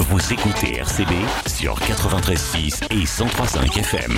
Vous écoutez RCB sur 93.6 et 103.5 FM.